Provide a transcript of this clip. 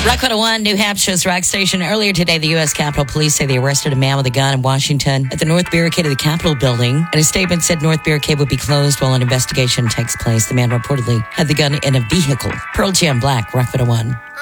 Rock 101, New Hampshire's rock station. Earlier today, the U.S. Capitol Police say they arrested a man with a gun in Washington at the North Barricade of the Capitol building. And a statement said North Barricade would be closed while an investigation takes place. The man reportedly had the gun in a vehicle. Pearl Jam Black, Rock 101.